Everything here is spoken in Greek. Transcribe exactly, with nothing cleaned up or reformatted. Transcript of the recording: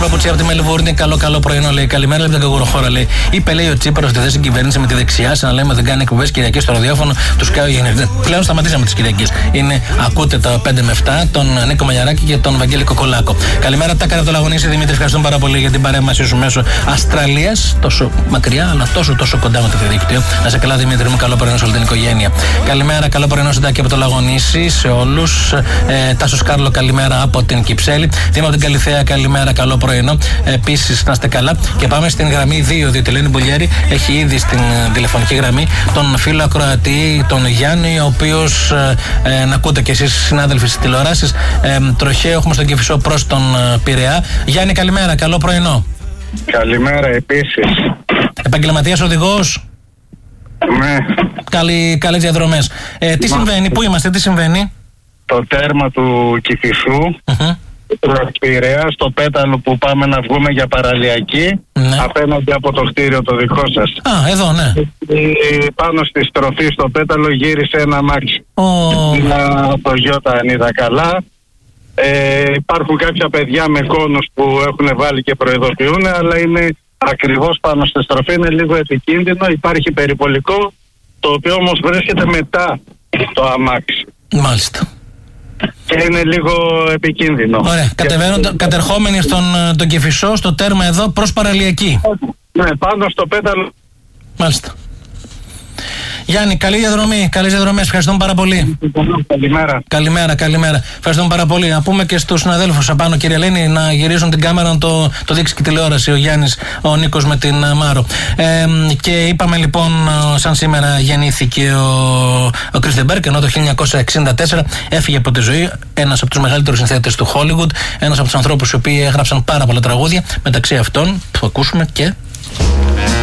Παπουτσία από τη Μελβούρνη. Καλό, καλό πρωινό, λέει. Καλημέρα, λέει από την Καγουροχώρα, λέει. Είπε, λέει, ο Τσίπρας ότι δεν συγκυβέρνησε με τη δεξιά. Σαν να λέμε δεν κάνει εκπομπές Κυριακές στο ραδιόφωνο. Τους κάνει γεννητές. Πλέον σταματήσαμε τις Κυριακές. Είναι, ακούτε τα πέντε με επτά, τον Νίκο Μαγιαράκη και τον Βαγγέλη Κοκολάκο. Καλημέρα, τα κατά το Λαγωνίσι Δημήτρη. Ευχαριστούμε πάρα πολύ για την παρέμβασή σου μέσω Αυστραλίας. Τόσο μακριά, αλλά τόσο τόσο κοντά με το διαδίκτυο. Να σε καλά, Δημήτρη μου. Καλό πρωινό σε όλη την οικογένεια. Καλημέρα, καλό πρωινό συντάκι από το Λαγωνίσι σε όλους. Ε, Τάσος Κάρλο, καλημέρα από την Κυψέλη. Δήμα από την Καλυθέα, καλημέρα, καλό πρωινό. Επίσης, να είστε καλά. Και πάμε στην γραμμή δύο, διότι Ελένη Μπουλιέρη έχει ήδη στην τηλεφωνική γραμμή τον φίλο ακροατή, τον Γιάννη, ο οποίος ε, ε, να ακούτε κι εσείς, συνάδελφοι στις τηλεοράσεις. Ε, τροχαίο έχουμε στον Κηφισό προς τον ε, Πειραιά. Γιάννη, καλημέρα, καλό πρωινό. Καλημέρα, επίσης. Επαγγελματίας οδηγός. Ναι. Καλή, καλές διαδρομές. Ε, τι Μα... συμβαίνει, πού είμαστε, τι συμβαίνει? Το τέρμα του Κηφισού, uh-huh. προς Πειραιά, στο πέταλο που πάμε να βγούμε για παραλιακή, ναι. απέναντι από το κτίριο το δικό σας. Α, εδώ, ναι. Ε, πάνω στη στροφή στο πέταλο γύρισε ένα αμάξι. Oh. Ένα το Γιώτα, αν είδα καλά. Ε, υπάρχουν κάποια παιδιά με κόνους που έχουν βάλει και προειδοποιούν, αλλά είναι ακριβώς πάνω στη στροφή, είναι λίγο επικίνδυνο. Υπάρχει περιπολικό, το οποίο όμως βρίσκεται μετά το αμάξι. Μάλιστα. Και είναι λίγο επικίνδυνο. Ωραία. Κατεβαίνοντα, και... κατερχόμενοι στον τον Κηφισό, στο τέρμα εδώ, προς παραλιακή. Ναι, πάνω στο πέταλο. Μάλιστα. Γιάννη, καλή διαδρομή, καλές διαδρομές. Ευχαριστούμε πάρα πολύ. Καλημέρα. Καλημέρα, καλημέρα. Ευχαριστούμε πάρα πολύ. Να πούμε και στους συναδέλφους απάνω, κύριε Ελένη, να γυρίσουν την κάμερα, να το, το δείξει και τηλεόραση ο Γιάννης, ο Νίκος με την Μάρο. Ε, και είπαμε λοιπόν, σαν σήμερα γεννήθηκε ο, ο Κρίστενμπεργκ, ενώ το χίλια εννιακόσια εξήντα τέσσερα έφυγε από τη ζωή, ένας από τους μεγαλύτερους συνθέτες του Hollywood, ένας από τους ανθρώπους οι οποίοι έγραψαν πάρα πολλά τραγούδια, μεταξύ αυτών που ακούσουμε και